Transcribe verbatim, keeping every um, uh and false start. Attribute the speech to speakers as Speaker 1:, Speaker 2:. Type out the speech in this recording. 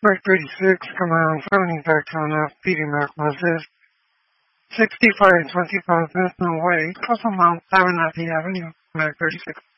Speaker 1: Mark thirty-six, come on, frowning back on off, beating Mark Moses. sixty-five, twenty-five, there's no way. Cross on Mount Tabernacle Avenue, Mark thirty-six.